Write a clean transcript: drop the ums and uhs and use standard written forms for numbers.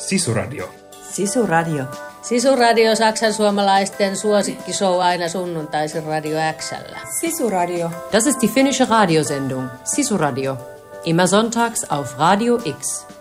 Sisuradio. Sisuradio. Sisuradio, saksansuomalaisten suosikkishow aina sunnuntaisin Radio X:llä. Sisuradio. Das ist die finnische Radiosendung Sisuradio. Immer sonntags auf Radio X.